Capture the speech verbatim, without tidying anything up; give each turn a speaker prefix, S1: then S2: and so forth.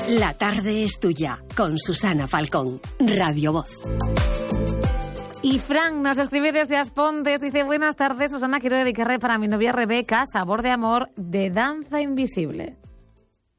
S1: La tarde es tuya, con Susana Falcón, Radio Voz.
S2: Y Frank nos escribe desde Aspontes, dice: buenas tardes, Susana, quiero dedicarle para mi novia Rebeca Sabor de Amor de Danza Invisible.